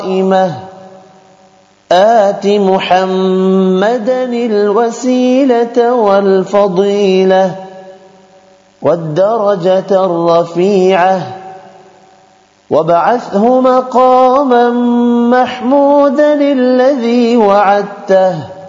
قائمة آت محمدا الوسيلة والفضيلة والدرجة الرفيعة وابعثه مقاما محمودا الذي وعدته